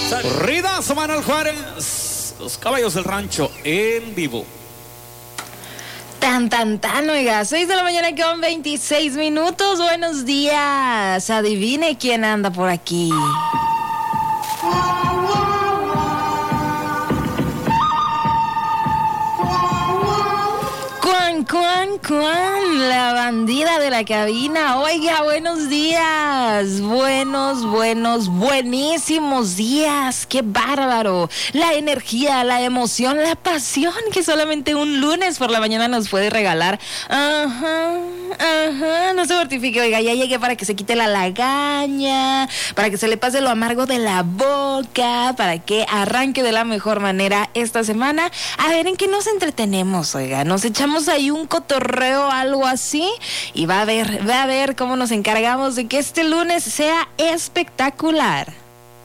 Ridazo Manuel Juárez, los caballos del rancho en vivo. Oiga, 6 de la mañana con 26 minutos. Buenos días. Adivine quién anda por aquí. Cuán, la bandida de la cabina. Oiga, buenos días. Buenísimos días. Qué bárbaro. La energía, la emoción, la pasión que solamente un lunes por la mañana nos puede regalar. Ajá. No se mortifique, oiga, ya llegué para que se quite la lagaña, para que se le pase lo amargo de la boca, para que arranque de la mejor manera esta semana. A ver, ¿en qué nos entretenemos, oiga? Nos echamos ahí un cotorreo, algo así, y va a ver cómo nos encargamos de que este lunes sea espectacular.